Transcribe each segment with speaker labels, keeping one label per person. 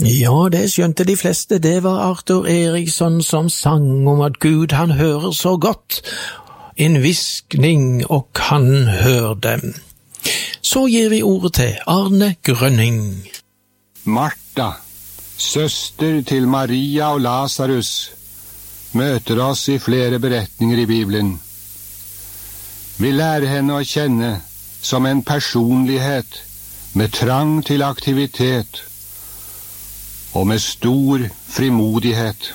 Speaker 1: Ja, det skjønte de fleste. Det var Arthur Eriksson som sang om at Gud han hører så godt. En hviskning og kan høre dem. Så gir vi ordet til Arne Grønning.
Speaker 2: Martha, søster til Maria og Lazarus, møter oss i flere beretninger i Bibelen. Vi lærer henne å kjenne som en personlighet med trang til aktivitet og med stor frimodighet.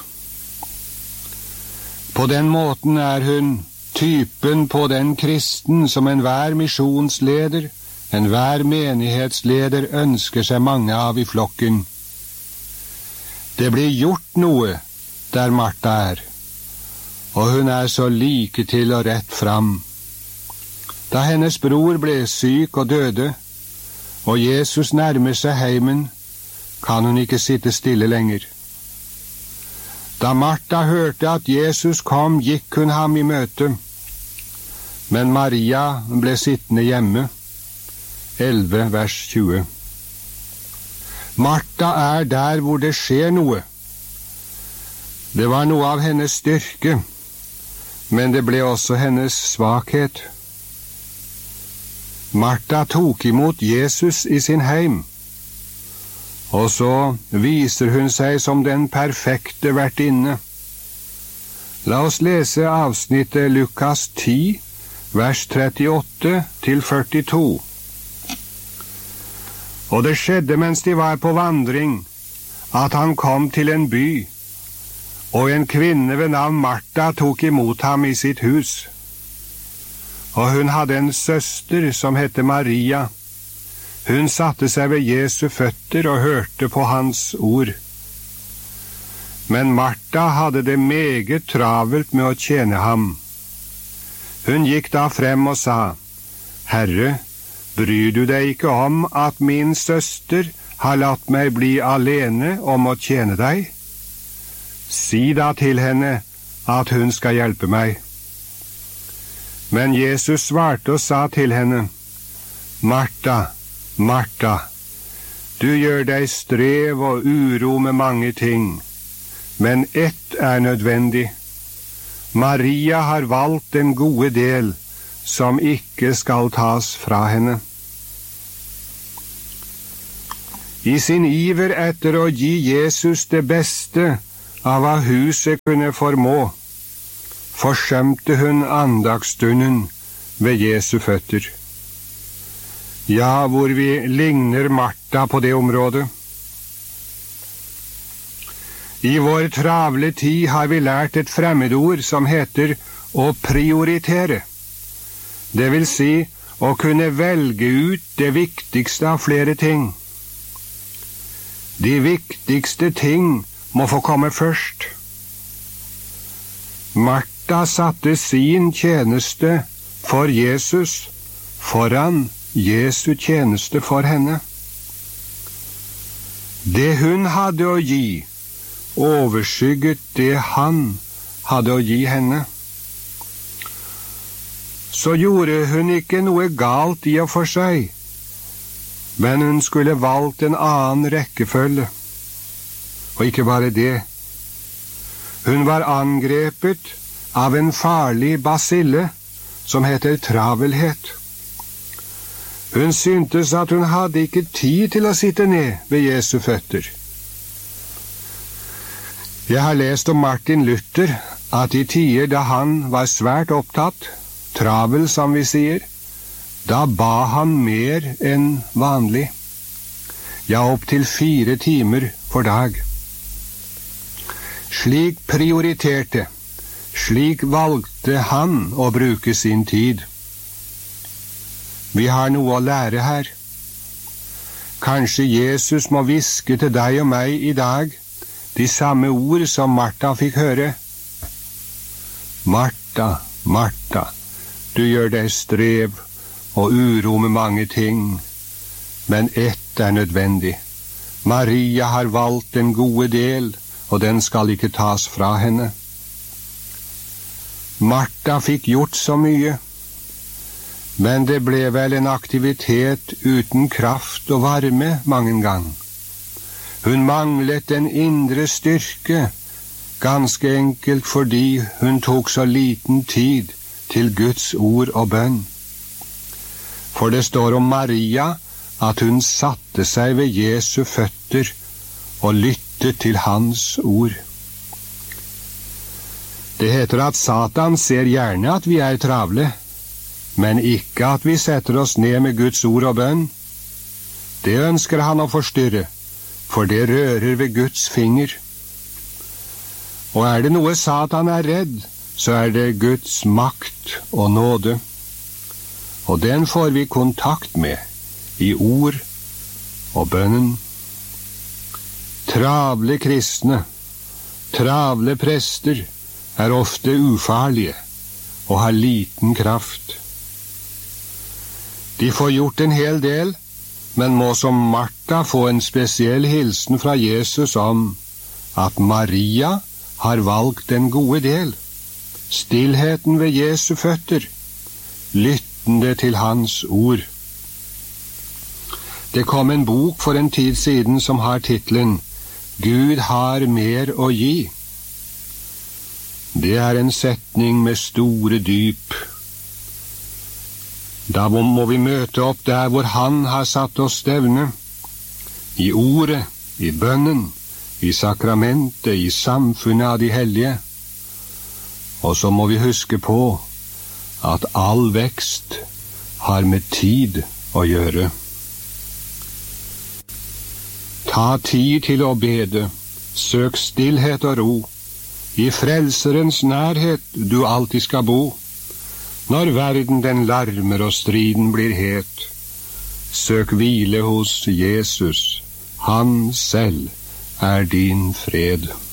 Speaker 2: På den måten er hun typen på den kristen som enhver misjonsleder, enhver menighetsleder ønsker seg mange av i flokken. Det blir gjort noe der Martha er, og hun er så like til og rett fram. Da hennes bror ble syk og døde, og Jesus nærmer seg heimen, kan hun ikke sitte stille lenger. Da Martha hørte at Jesus kom, gikk hun ham i møte, men Maria ble sittende hjemme. 11 vers 20. Martha er der hvor det skjer noe. Det var noe av hennes styrke, men det ble også hennes svakhet. Martha tok imot Jesus i sin heim, og så viser hun seg som den perfekte vertinne. La oss lese avsnittet Lukas 10, vers 38 til 42. Og det skjedde mens de var på vandring, at han kom til en by, og en kvinne ved navn Martha tok imot ham i sitt hus. Og hun hadde en søster som hette Maria. Hun satte seg ved Jesu føtter og hørte på hans ord. Men Martha hadde det meget travelt med å tjene ham. Hun gikk da frem og sa, «Herre, bryr du deg ikke om at min søster har latt meg bli alene om å tjene deg? Si da til henne at hun skal hjelpe meg.» Men Jesus svarte og sa til henne, «Martha, Martha, du gjør deg strev og uro med mange ting, men ett er nødvendig. Maria har valgt den gode del, som ikke skal tas fra henne.» I sin iver etter å gi Jesus det beste av hva huset kunne formå, forsømte hun andagsstunden ved Jesu føtter. Ja, hvor vi ligner Martha på det området. I vår travle tid har vi lært et fremmedord som heter å prioritere. Det vil si å kunne velge ut det viktigste av flere ting. De viktigste ting må få komme først. Martha satte sin tjeneste for Jesus foran Jesu tjeneste for henne. Det hun hadde å gi, overskygget det han hadde å gi henne. Så gjorde hun ikke noe galt i og for seg, men hun skulle valgt en annen rekkefølge. Og ikke bare det. Hun var angrepet av en farlig basille som heter travelhet. Hun syntes at hun hadde ikke tid til å sitte ned ved Jesu føtter. Jeg har lest om Martin Luther at i tider da han var svært opptatt, travel som vi sier, da ba han mer enn vanlig. Ja, opp til 4 timer for dag. Slik prioriterte, slik valgte han å bruke sin tid. Vi har noe å lære her. Kanskje Jesus må hviske til deg og meg i dag de samme ord som Martha fikk høre. Martha, Martha, du gjør deg strev og uro med mange ting, men ett er nødvendig. Maria har valgt den gode del, og den skal ikke tas fra henne. Martha fikk gjort så mye, men det ble vel en aktivitet uten kraft og varme mange gang. Hun manglet den indre styrke, ganske enkelt fordi hun tok så liten tid til Guds ord og bønn. For det står om Maria at hun satte seg ved Jesu føtter og lyttet til hans ord. Det heter at Satan ser gjerne at vi er travle, men ikke at vi setter oss ned med Guds ord og bønn. Det ønsker han å forstyrre, for det rører ved Guds finger. Og er det noe Satan er redd, så er det Guds makt og nåde. Og den får vi kontakt med i ord og bønnen. Travle kristne, travle prester er ofte ufarlige og har liten kraft. De får gjort en hel del, men må som Martha få en spesiell hilsen fra Jesus om at Maria har valgt den gode del, stillheten ved Jesu føtter, lyttende til hans ord. Det kom en bok for en tid siden som har titlen «Gud har mer å gi». Det er en setning med store dyp. Da må vi møte opp der hvor han har satt oss stevne, i ordet, i bønnen, i sakramentet, i samfunnet av de hellige. Og så må vi huske på at all vekst har med tid å gjøre. Ta tid til å bede, søk stillhet og ro, i frelserens nærhet du alltid skal bo. Når verden den larmer og striden blir het, søk hvile hos Jesus, han selv er din fred.